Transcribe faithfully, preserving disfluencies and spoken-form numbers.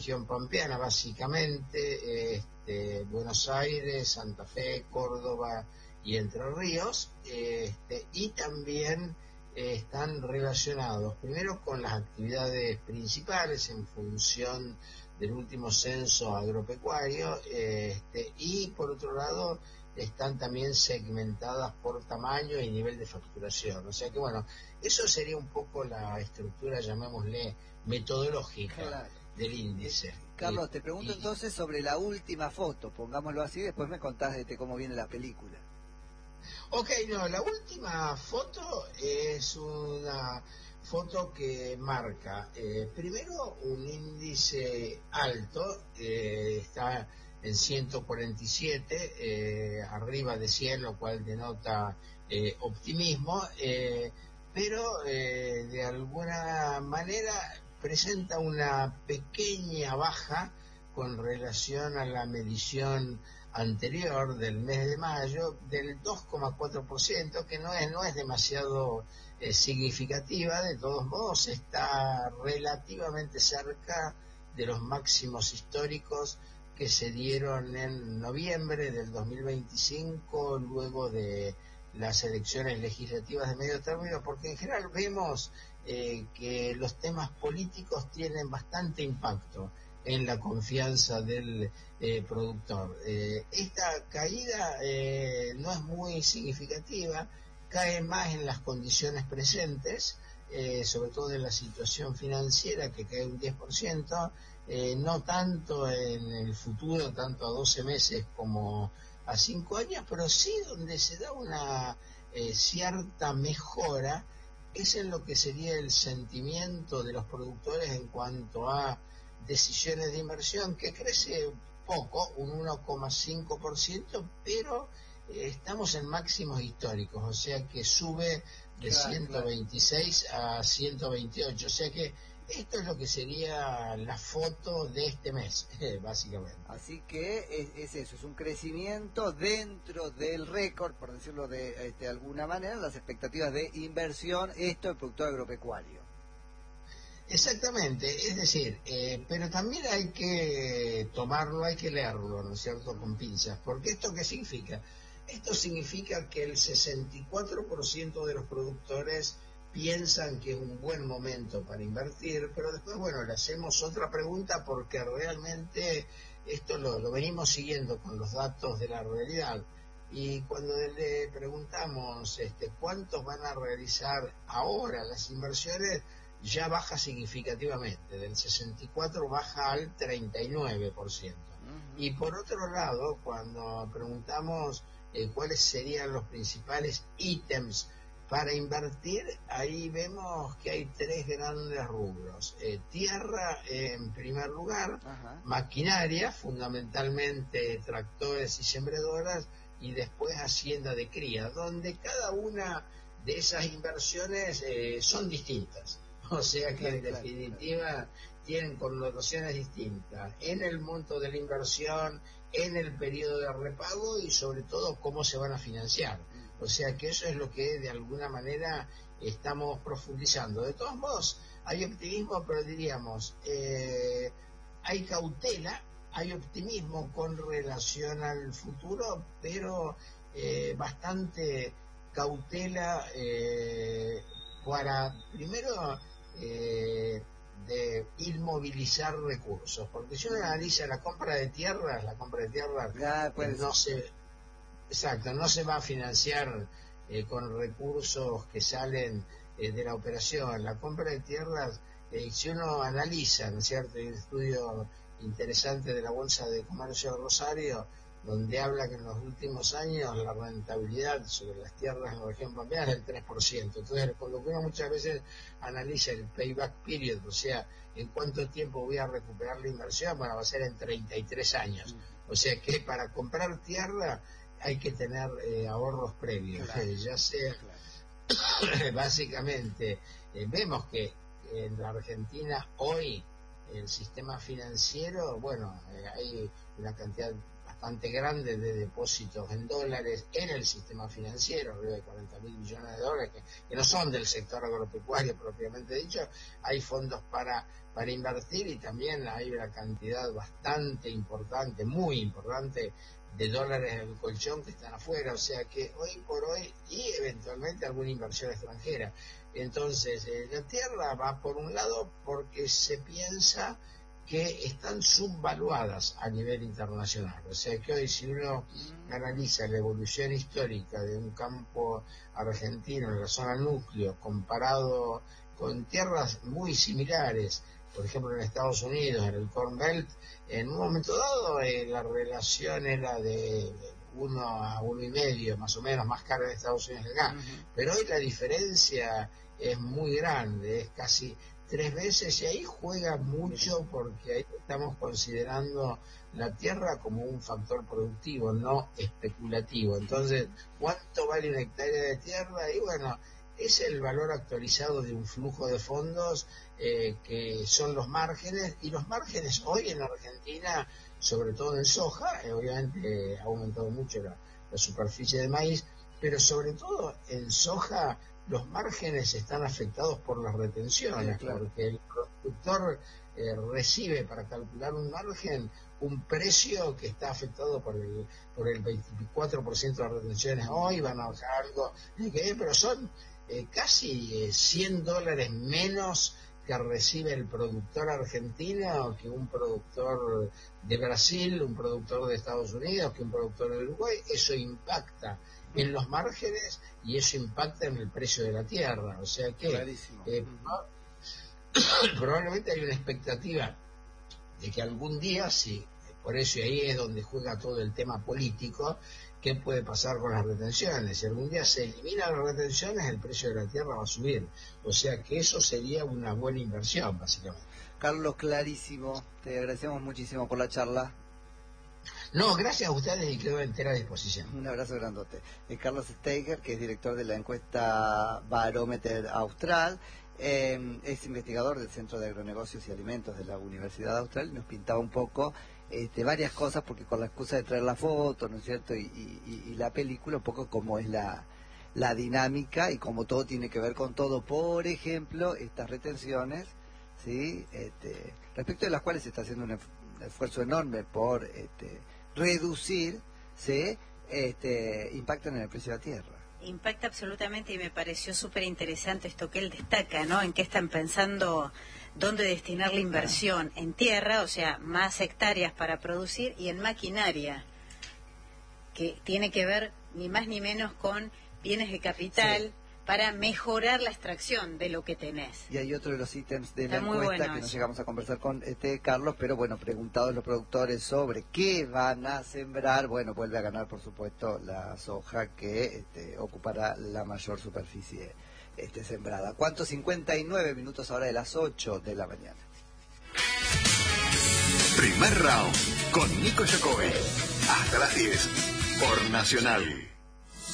región pampeana, básicamente, este, Buenos Aires, Santa Fe, Córdoba y Entre Ríos, este, y también eh, están relacionados primero con las actividades principales en función del último censo agropecuario, este, y por otro lado están también segmentadas por tamaño y nivel de facturación. O sea que bueno, eso sería un poco la estructura, llamémosle, metodológica, claro, del índice. Eh, Carlos, y, te pregunto y, entonces sobre la última foto, pongámoslo así, después me contás de cómo viene la película. Ok, no, la última foto es una foto que marca, eh, primero, un índice alto, eh, está en ciento cuarenta y siete, eh, arriba de cien, lo cual denota eh, optimismo, eh, pero eh, de alguna manera presenta una pequeña baja con relación a la medición anterior del mes de mayo del dos coma cuatro por ciento, que no es, no es demasiado eh, significativa. De todos modos está relativamente cerca de los máximos históricos que se dieron en noviembre del dos mil veinticinco, luego de las elecciones legislativas de medio término, porque en general vemos eh, que los temas políticos tienen bastante impacto en la confianza del eh, productor. Eh, esta caída eh, no es muy significativa, cae más en las condiciones presentes, eh, sobre todo en la situación financiera, que cae un diez por ciento, eh, no tanto en el futuro, tanto a doce meses como a cinco años, pero sí donde se da una eh, cierta mejora es en lo que sería el sentimiento de los productores en cuanto a decisiones de inversión, que crece poco, un uno coma cinco por ciento, pero eh, estamos en máximos históricos, o sea que sube de claro, ciento veintiséis claro. a ciento veintiocho, o sea que esto es lo que sería la foto de este mes, básicamente. Así que es, es eso, es un crecimiento dentro del récord, por decirlo de este, alguna manera, las expectativas de inversión, esto del productor agropecuario. Exactamente, es decir, eh, pero también hay que tomarlo, hay que leerlo, ¿no es cierto?, con pinzas, porque ¿esto qué significa? Esto significa que el sesenta y cuatro por ciento de los productores piensan que es un buen momento para invertir, pero después, bueno, le hacemos otra pregunta porque realmente esto lo, lo venimos siguiendo con los datos de la realidad. Y cuando le preguntamos este, cuántos van a realizar ahora las inversiones, ya baja significativamente, del sesenta y cuatro baja al treinta y nueve por ciento. Uh-huh. Y por otro lado, cuando preguntamos eh, cuáles serían los principales ítems para invertir, ahí vemos que hay tres grandes rubros. Eh, tierra eh, en primer lugar, uh-huh. maquinaria, fundamentalmente tractores y sembradoras, y después hacienda de cría, donde cada una de esas inversiones eh, son distintas. O sea que en definitiva tienen connotaciones distintas en el monto de la inversión, en el periodo de repago y sobre todo cómo se van a financiar. O sea que eso es lo que de alguna manera estamos profundizando. De todos modos, hay optimismo, pero diríamos, eh, hay cautela, hay optimismo con relación al futuro, pero eh, bastante cautela eh, para, primero, Eh, de inmovilizar recursos, porque si uno analiza la compra de tierras, la compra de tierras ya, pues, no se exacto, no se va a financiar eh, con recursos que salen eh, de la operación. La compra de tierras, eh, si uno analiza, ¿no es cierto?, hay un estudio interesante de la Bolsa de Comercio de Rosario, donde habla que en los últimos años la rentabilidad sobre las tierras en la región pampeana es del tres por ciento. Entonces, con lo que uno muchas veces analiza el payback period, o sea, en cuánto tiempo voy a recuperar la inversión, bueno, va a ser en treinta y tres años. O sea que para comprar tierra hay que tener eh, ahorros previos, claro, eh, ya sea, claro. Básicamente, eh, vemos que en la Argentina hoy el sistema financiero, bueno, eh, hay una cantidad bastante grande de depósitos en dólares en el sistema financiero, arriba de cuarenta mil millones de dólares, que, que no son del sector agropecuario propiamente dicho. Hay fondos para, para invertir y también hay una cantidad bastante importante, muy importante, de dólares en el colchón que están afuera, o sea que hoy por hoy, y eventualmente alguna inversión extranjera. Entonces, eh, la tierra va por un lado porque se piensa que están subvaluadas a nivel internacional, o sea que hoy si uno analiza la evolución histórica de un campo argentino en la zona núcleo comparado con tierras muy similares, por ejemplo en Estados Unidos, en el Corn Belt, en un momento dado eh, la relación era de uno a uno y medio, más o menos, más cara en Estados Unidos que acá, uh-huh. Pero hoy la diferencia es muy grande, es casi tres veces, y ahí juega mucho porque ahí estamos considerando la tierra como un factor productivo, no especulativo. Entonces, ¿cuánto vale una hectárea de tierra? Y bueno, es el valor actualizado de un flujo de fondos eh, que son los márgenes, y los márgenes hoy en Argentina, sobre todo en soja, eh, obviamente eh, ha aumentado mucho la, la superficie de maíz, pero sobre todo en soja los márgenes están afectados por las retenciones, sí, claro. Porque el productor eh, recibe para calcular un margen un precio que está afectado por el por el veinticuatro por ciento de las retenciones hoy, van a bajar algo, pero son eh, casi eh, cien dólares menos que recibe el productor argentino que un productor de Brasil, un productor de Estados Unidos, que un productor de Uruguay. Eso impacta en los márgenes y eso impacta en el precio de la tierra, o sea que eh, probablemente hay una expectativa de que algún día, sí, por eso y ahí es donde juega todo el tema político, qué puede pasar con las retenciones. Si algún día se eliminan las retenciones, el precio de la tierra va a subir, o sea que eso sería una buena inversión básicamente. Carlos, clarísimo, te agradecemos muchísimo por la charla. No, gracias a ustedes y quedo a entera disposición. Un abrazo grandote. Eh, Carlos Steiger, que es director de la encuesta Barómetro Austral, eh, es investigador del Centro de Agronegocios y Alimentos de la Universidad Austral, nos pintaba un poco este, varias cosas, porque con la excusa de traer la foto, ¿no es cierto?, y, y, y la película, un poco cómo es la, la dinámica y cómo todo tiene que ver con todo. Por ejemplo, estas retenciones, ¿sí?, este, respecto de las cuales se está haciendo un, un esfuerzo enorme por este, reducir, ¿sí?, este, impactan en el precio de la tierra. Impacta absolutamente, y me pareció súper interesante esto que él destaca, ¿no? En qué están pensando, dónde destinar la inversión, en tierra, o sea, más hectáreas para producir, y en maquinaria, que tiene que ver ni más ni menos con bienes de capital, sí, para mejorar la extracción de lo que tenés. Y hay otro de los ítems de Está la encuesta bueno que no eso. llegamos a conversar con este Carlos, pero bueno, preguntados los productores sobre qué van a sembrar, bueno, vuelve a ganar por supuesto la soja, que este, ocupará la mayor superficie este, sembrada. ¿Cuánto? cincuenta y nueve minutos ahora de las ocho de la mañana. Primer round con Nico Yacobi. Hasta las diez por Nacional.